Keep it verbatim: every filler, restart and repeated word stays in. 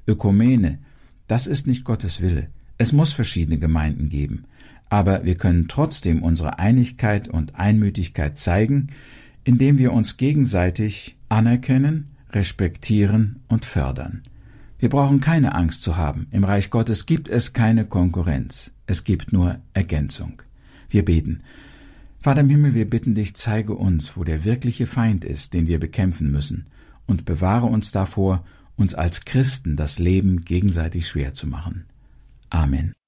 Ökumene, das ist nicht Gottes Wille. Es muss verschiedene Gemeinden geben. Aber wir können trotzdem unsere Einigkeit und Einmütigkeit zeigen, indem wir uns gegenseitig anerkennen, respektieren und fördern. Wir brauchen keine Angst zu haben. Im Reich Gottes gibt es keine Konkurrenz. Es gibt nur Ergänzung. Wir beten. Vater im Himmel, wir bitten dich, zeige uns, wo der wirkliche Feind ist, den wir bekämpfen müssen, und bewahre uns davor, uns als Christen das Leben gegenseitig schwer zu machen. Amen.